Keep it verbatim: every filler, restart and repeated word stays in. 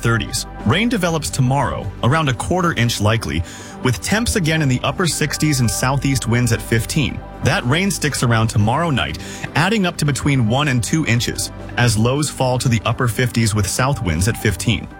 thirties. Rain develops tomorrow, around a quarter inch likely, with temps again in the upper sixties and southeast winds at fifteen. That rain sticks around tomorrow night, adding up to between one and two inches, as lows fall to the upper fifties with south winds at fifteen.